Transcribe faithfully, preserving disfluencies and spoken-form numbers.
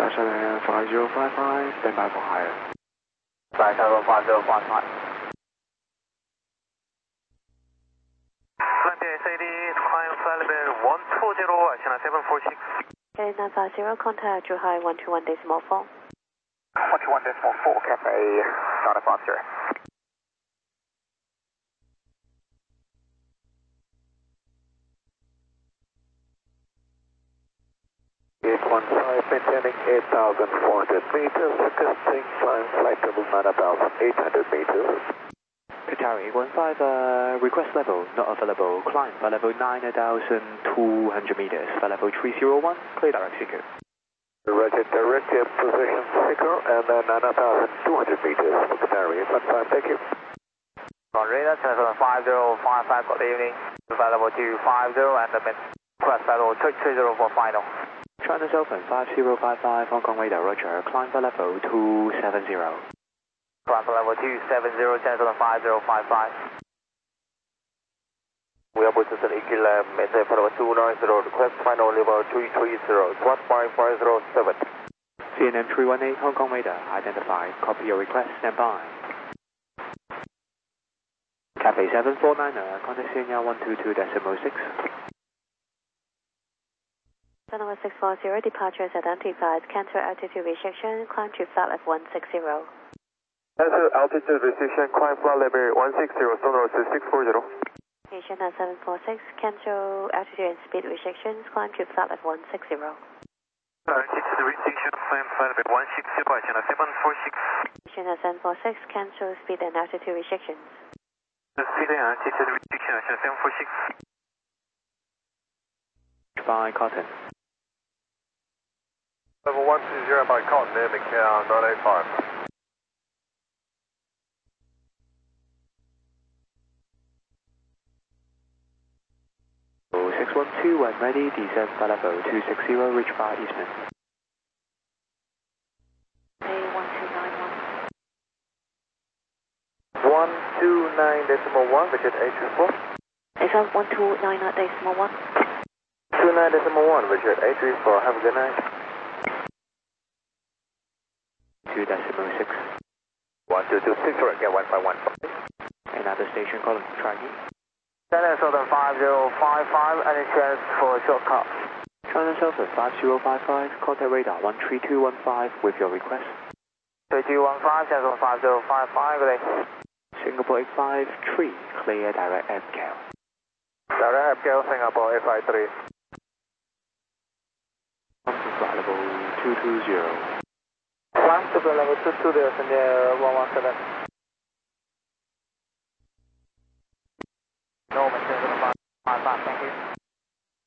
five seven five zero five five, stand by for higher. five seven five zero five five. Climb A C D, climb flight level one two zero, Ashina seven four six. Okay, nine five zero, contact Drew High one two one decimal four. one two one decimal four, Cafe, start of answer. eight one five, maintaining eight thousand four hundred meters, requesting climb flight level nine thousand eight hundred meters. Qatari eight one five, uh, request level not available, climb flight level nine thousand two hundred meters, flight level three zero one, clear direct seeker. Roger, direct position seeker and then nine thousand two hundred meters for Qatari eight one five, thank you. On radar, seven five zero five five, good evening. Flight level two five zero and the request flight level three zero for final. China Southern five zero five five, Hong Kong radar, roger, climb flight level two seven zero. Climb flight level two seven zero, China five zero five five. We are position Equilibrium, maintain flight level two nine zero, request final level three three zero, one five five zero seven. C N M three one eight, Hong Kong radar, identified, copy your request, stand by. Cafe seven four nine, uh, contact C N R one two two decimal six. Number six four zero, departure is identified, cancel altitude restriction, climb to flight level one six zero. Cancel altitude restriction, climb flight level one six zero, Sonar to six four zero. Station seven four six, cancel altitude and speed restrictions, climb to flight level one six zero. Altitude restriction, climb flight level one six zero, Ashina seven four six. Station seven four six, cancel speed and altitude restrictions. Speed and altitude restriction, Ashina seven four six. By Cotton. Level one two zero by Cotton, near the nine eight five. six one two, when ready, descend flight level two six zero, reach by Eastman. A one two nine one. one two nine decimal one, Richard eight three four. Is that one two nine decimal one? two nine decimal one, Richard eight three four, have a good night. two decimal six. one two two six, right, get one five one five. Another station calling tracking. China Southern five zero five five, any chance for a shortcut? China Southern five zero five five, contact radar one three two one five with your request. three two one five, China Southern five zero five five, good day. Singapore eight five three, clear direct M C A L. Direct M C A L, Singapore eight five three. Come to flight level two two zero. Climb to flight level two two zero, send one one seven.